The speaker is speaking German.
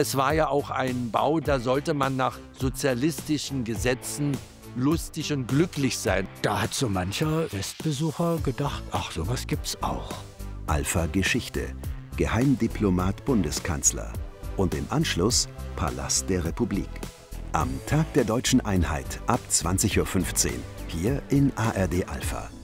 Es war ja auch ein Bau, da sollte man nach sozialistischen Gesetzen lustig und glücklich sein. Da hat so mancher Festbesucher gedacht, ach, sowas gibt's auch. Alpha Geschichte, Geheimdiplomat Bundeskanzler und im Anschluss Palast der Republik. Am Tag der Deutschen Einheit ab 20:15 Uhr hier in ARD Alpha.